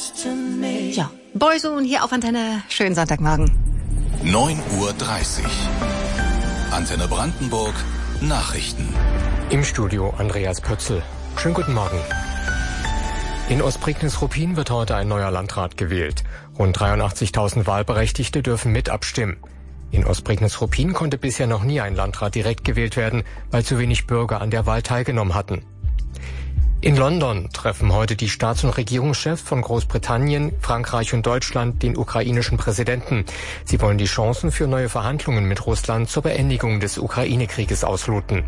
Ja, Boyzone hier auf Antenne. Schönen Sonntagmorgen. 9:30 Uhr. Antenne Brandenburg. Nachrichten. Im Studio Andreas Pötzl. Schönen guten Morgen. In Ostprignitz-Ruppin wird heute ein neuer Landrat gewählt. Rund 83.000 Wahlberechtigte dürfen mit abstimmen. In Ostprignitz-Ruppin konnte bisher noch nie ein Landrat direkt gewählt werden, weil zu wenig Bürger an der Wahl teilgenommen hatten. In London treffen heute die Staats- und Regierungschefs von Großbritannien, Frankreich und Deutschland den ukrainischen Präsidenten. Sie wollen die Chancen für neue Verhandlungen mit Russland zur Beendigung des Ukraine-Krieges ausloten.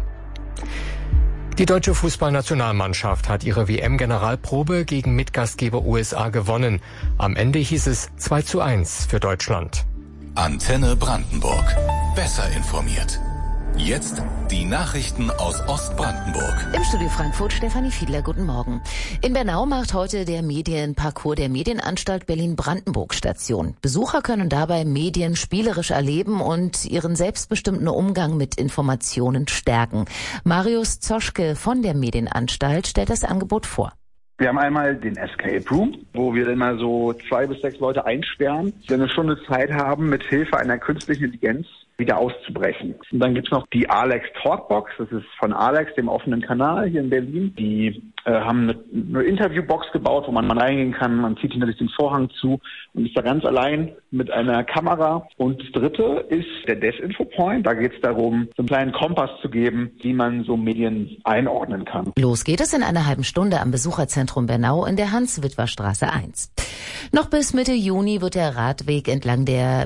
Die deutsche Fußballnationalmannschaft hat ihre WM-Generalprobe gegen Mitgastgeber USA gewonnen. Am Ende hieß es 2:1 für Deutschland. Antenne Brandenburg. Besser informiert. Jetzt die Nachrichten aus Ostbrandenburg. Im Studio Frankfurt Stefanie Fiedler, guten Morgen. In Bernau macht heute der Medienparcours der Medienanstalt Berlin-Brandenburg Station. Besucher können dabei Medien spielerisch erleben und ihren selbstbestimmten Umgang mit Informationen stärken. Marius Zoschke von der Medienanstalt stellt das Angebot vor. Wir haben einmal den Escape Room, wo wir immer so 2 bis 6 Leute einsperren, die eine Stunde Zeit haben, mit Hilfe einer künstlichen Intelligenz wieder auszubrechen. Und dann gibt's noch die Alex Talkbox, das ist von Alex, dem offenen Kanal hier in Berlin. Die haben eine Interviewbox gebaut, wo man mal reingehen kann, man zieht hinter sich den Vorhang zu und ist da ganz allein mit einer Kamera. Und das dritte ist der Desinfo-Point, da geht's darum, so einen kleinen Kompass zu geben, wie man so Medien einordnen kann. Los geht es in einer halben Stunde am Besucherzentrum Bernau in der Hans-Witwer-Straße 1. Noch bis Mitte Juni wird der Radweg entlang der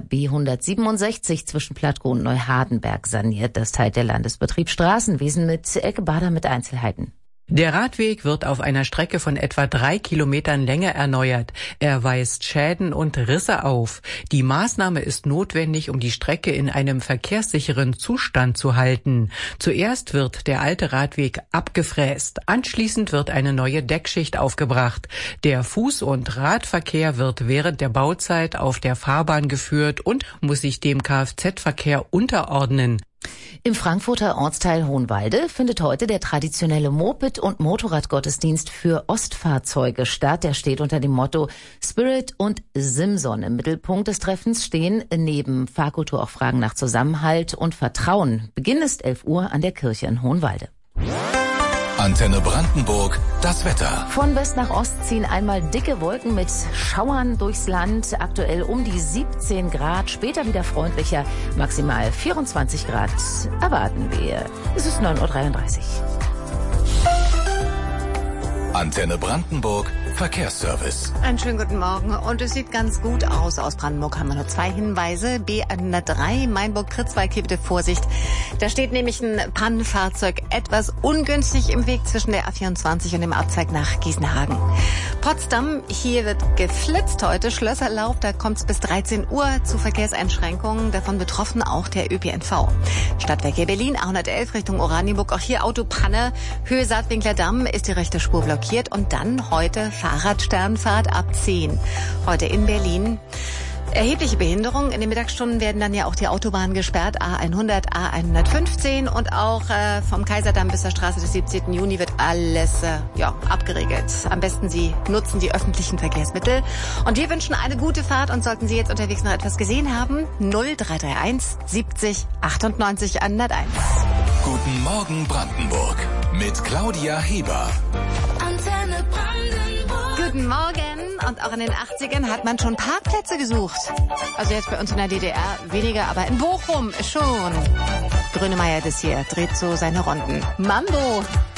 B167 zwischen Platkow und Neuhardenberg saniert. Das teilt der Landesbetrieb Straßenwesen mit. Elke Bader mit Einzelheiten. Der Radweg wird auf einer Strecke von etwa 3 Kilometern Länge erneuert. Er weist Schäden und Risse auf. Die Maßnahme ist notwendig, um die Strecke in einem verkehrssicheren Zustand zu halten. Zuerst wird der alte Radweg abgefräst. Anschließend wird eine neue Deckschicht aufgebracht. Der Fuß- und Radverkehr wird während der Bauzeit auf der Fahrbahn geführt und muss sich dem Kfz-Verkehr unterordnen. Im Frankfurter Ortsteil Hohenwalde findet heute der traditionelle Moped- und Motorradgottesdienst für Ostfahrzeuge statt. Der steht unter dem Motto Spirit und Simson. Im Mittelpunkt des Treffens stehen neben Fahrkultur auch Fragen nach Zusammenhalt und Vertrauen. Beginn ist 11 Uhr an der Kirche in Hohenwalde. Antenne Brandenburg, das Wetter. Von West nach Ost ziehen einmal dicke Wolken mit Schauern durchs Land. Aktuell um die 17 Grad, später wieder freundlicher. Maximal 24 Grad erwarten wir. Es ist 9:33 Uhr. Antenne Brandenburg, Verkehrsservice. Einen schönen guten Morgen. Und es sieht ganz gut aus. Aus Brandenburg haben wir nur 2 Hinweise. B103, Mainburg-Kritzwalk, hier bitte Vorsicht. Da steht nämlich ein Pannenfahrzeug etwas ungünstig im Weg zwischen der A24 und dem Abzweig nach Gießenhagen. Potsdam, hier wird geflitzt heute. Schlösserlauf, da kommt es bis 13 Uhr zu Verkehrseinschränkungen. Davon betroffen auch der ÖPNV. Stadtwerke Berlin, A111 Richtung Oranienburg. Auch hier Autopanne. Höhe Saatwinkler Damm ist die rechte Spur blockiert. Und dann heute Fahrradsternfahrt ab 10. Heute in Berlin. Erhebliche Behinderung. In den Mittagsstunden werden dann ja auch die Autobahnen gesperrt. A100, A115 und auch vom Kaiserdamm bis zur Straße des 17. Juni wird alles abgeregelt. Am besten Sie nutzen die öffentlichen Verkehrsmittel. Und wir wünschen eine gute Fahrt und sollten Sie jetzt unterwegs noch etwas gesehen haben, 0331 70 98 101. Guten Morgen Brandenburg mit Claudia Heber. Antenne Brandenburg. Guten Morgen. Und auch in den 80ern hat man schon Parkplätze gesucht. Also jetzt bei uns in der DDR weniger, aber in Bochum schon. Grönemeyer das hier dreht so seine Runden. Mambo.